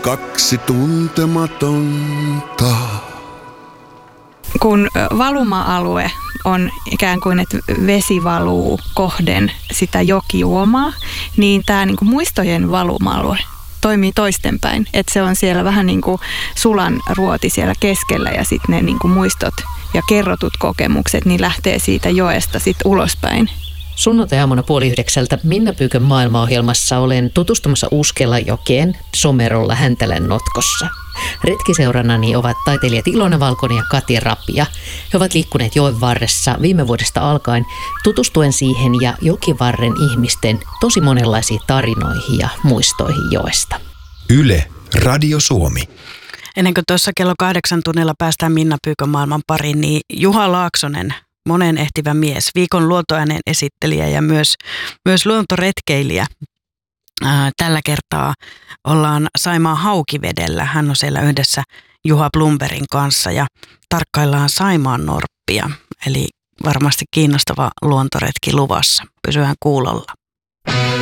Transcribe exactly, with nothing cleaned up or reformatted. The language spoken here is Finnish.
kaksi tuntematonta. Kun valuma-alue on ikään kuin, että vesi valuu kohden sitä jokijuomaa, niin tämä niin kuin muistojen valuma-alue toimii toistenpäin. Että se on siellä vähän niin kuin sulan ruoti siellä keskellä ja sitten ne niin kuin muistot ja kerrotut kokemukset niin lähtee siitä joesta sitten ulospäin. Sunnuntai-aamuna puoli yhdeksältä Minna Pyykön maailmaohjelmassa olen tutustumassa Uuskelajokeen Somerolla Häntälän notkossa. Retkiseuranani ovat taiteilijat Ilona Valkonen ja Katja Rapia. He ovat liikkuneet joen varressa viime vuodesta alkaen tutustuen siihen ja jokivarren ihmisten tosi monenlaisiin tarinoihin ja muistoihin joesta. Yle, Radio Suomi. Ennen kuin tuossa kello kahdeksan tunnilla päästään Minna Pyykön maailman pariin, niin Juha Laaksonen, monen ehtivä mies, viikon luontoääneen esittelijä ja myös, myös luontoretkeilijä. Ää, tällä kertaa ollaan Saimaan Haukivedellä. Hän on siellä yhdessä Juha Blombergin kanssa ja tarkkaillaan Saimaan norppia. Eli varmasti kiinnostava luontoretki luvassa. Pysyään kuulolla.